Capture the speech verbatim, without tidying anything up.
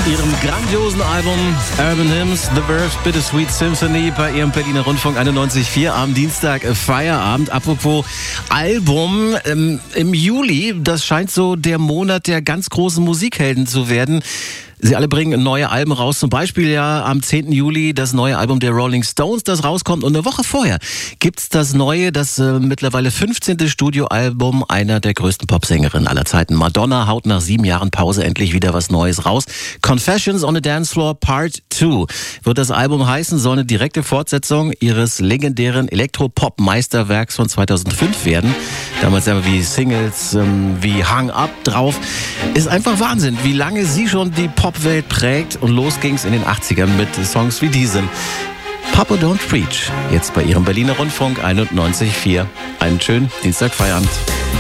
ihrem grandiosen Album Urban Hymns, The Verve Bittersweet Symphony bei ihrem Berliner Rundfunk einundneunzig Komma vier am Dienstag Feierabend. Apropos Album, ähm, im Juli, das scheint so der Monat der ganz großen Musikhelden zu werden. Sie alle bringen neue Alben raus, zum Beispiel ja am zehnten Juli das neue Album der Rolling Stones, das rauskommt. Und eine Woche vorher gibt's das neue, das äh, mittlerweile fünfzehnte Studioalbum einer der größten Popsängerinnen aller Zeiten. Madonna haut nach sieben Jahren Pause endlich wieder was Neues raus. Confessions on a Dance Floor Part zwei wird das Album heißen, soll eine direkte Fortsetzung ihres legendären Elektropop-Meisterwerks von zweitausendfünf werden. Damals aber wie Singles, ähm, wie Hung Up drauf. Ist einfach Wahnsinn, wie lange sie schon die Popwelt prägt, und los ging's in den achtzigern mit Songs wie diesem. Papa Don't Preach, jetzt bei ihrem Berliner Rundfunk einundneunzig Komma vier. Einen schönen Dienstagfeierabend.